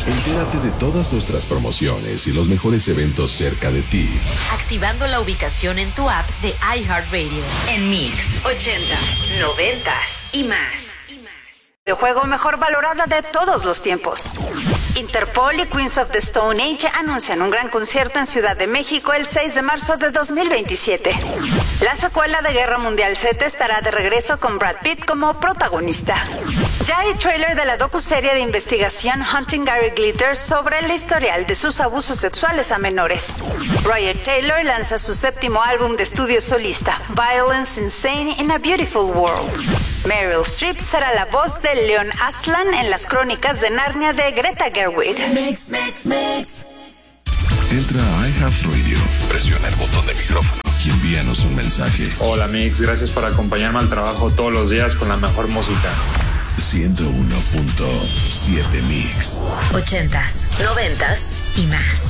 Entérate de todas nuestras promociones y los mejores eventos cerca de ti. Activando la ubicación en tu app de iHeartRadio. En Mix 80s, 90s y más. De juego mejor valorada de todos los tiempos. Interpol y Queens of the Stone Age anuncian un gran concierto en Ciudad de México el 6 de marzo de 2027. La secuela de Guerra Mundial Z estará de regreso con Brad Pitt como protagonista. Ya hay trailer de la docuserie de investigación Hunting Gary Glitter sobre el historial de sus abusos sexuales a menores. Roger Taylor lanza su séptimo álbum de estudio solista, Violence Insane in a Beautiful World. Meryl Streep será la voz de Leon Aslan en las crónicas de Narnia de Greta Gerwig. Mix, mix, mix. Entra a iHeartRadio, presiona el botón de micrófono y envíanos un mensaje. Hola Mix, gracias por acompañarme al trabajo todos los días con la mejor música. 101.7 Mix. 80s, 90s y más.